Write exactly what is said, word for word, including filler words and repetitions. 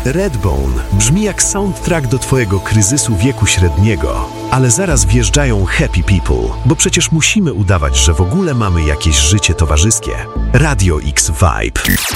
Redbone brzmi jak soundtrack do twojego kryzysu wieku średniego, ale zaraz wjeżdżają Happy People, bo przecież musimy udawać, że w ogóle mamy jakieś życie towarzyskie. Radio X Vibe.